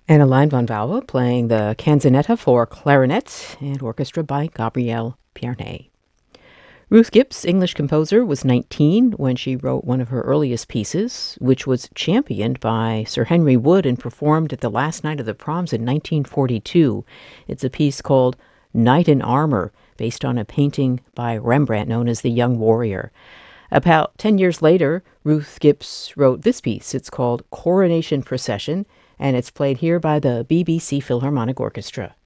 Anna von Vauwe playing the canzonetta for clarinet and orchestra by Gabriel Pierné. Ruth Gibbs, English composer, was 19 when she wrote one of her earliest pieces, which was championed by Sir Henry Wood and performed at the last night of the proms in 1942. It's a piece called Knight in Armor, based on a painting by Rembrandt known as The Young Warrior. About 10 years later, Ruth Gibbs wrote this piece. It's called Coronation Procession, and it's played here by the BBC Philharmonic Orchestra.